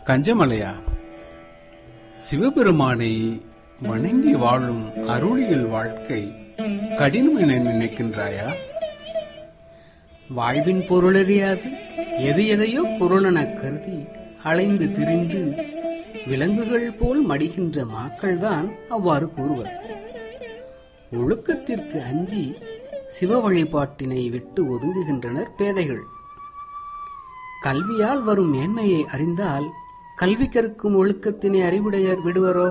கஞ்சமலையா, சிவபெருமானை வணங்கி வாழும் அருளியல் வாழ்க்கை கடினம் என நினைக்கின்றாயா? வாழ்வின் பொருளறியாது எது எதையோ பொருளென கருதி அலைந்து திரிந்து விலங்குகள் போல் மடிகின்ற மக்கள்தான் அவ்வாறு கூறுவர். ஒழுக்கத்திற்கு அஞ்சி சிவ வழிபாட்டினை விட்டு ஒதுங்குகின்றனர் பேதைகள். கல்வியால் வரும் மேன்மையை அறிந்தால் கல்வி கற்கும் ஒழுக்கத்தினை அறிவுடையர் விடுவரோ?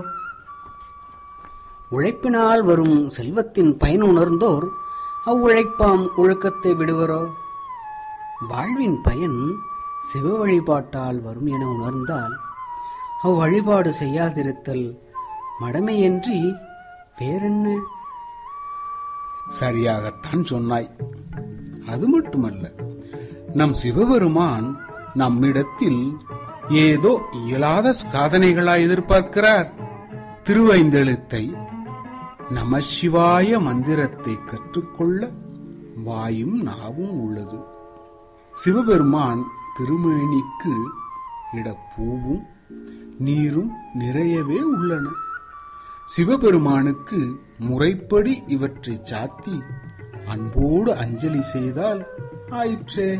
உழைப்பினால் வரும் செல்வத்தின் பயன் உணர்ந்தோர் அவ்வுழைப்பாம் ஒழுக்கத்தை விடுவரோ? வாழ்வின் பயன் சிவ வழிபாட்டால் வரும் என உணர்ந்தால் அவ்வழிபாடு செய்யாதிருத்தல் மடமையன்றி வேறென்ன? சரியாகத்தான் சொன்னாய். அது மட்டுமல்ல, நம் சிவபெருமான் நம்மிடத்தில் ஏதோ இயலாத சாதனைகளாய் எதிர்பார்க்கிறார். திருவைந்தெழுத்தை நம சிவாய மந்திரத்தை கற்றுக்கொள்ள வாயும் நாவும் உள்ளது. சிவபெருமான் திருமேனிக்கு இட பூவும் நீரும் நிறையவே உள்ளன. சிவபெருமானுக்கு முறைப்படி இவற்றை சாத்தி அன்போடு அஞ்சலி செய்தால் ஆயிற்றே.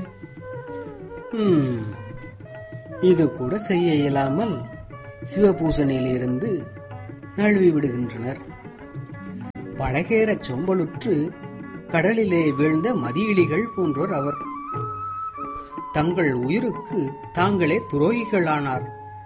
இது கூட செய்ய இயலாமல் சிவபூசனையிலிருந்து நழுவி விடுகின்றனர். படகேற சோம்பலுற்று கடலிலே வீழ்ந்த மதியிலிகள் போன்றோர் அவர். தங்கள் உயிருக்கு தாங்களே துரோகிகளானார்.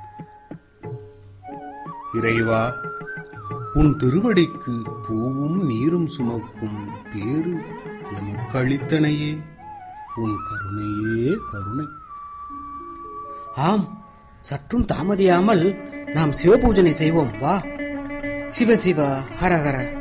இறைவா, உன் திருவடிக்கு பூவும் நீரும் சுமக்கும் பேரு எமக்கு அளித்தனையே, உன் கருணையே கருணை. ஆம், சற்றும் தாமதியாமல் நாம் சிவபூஜனை செய்வோம். வா. சிவ சிவ ஹரஹர.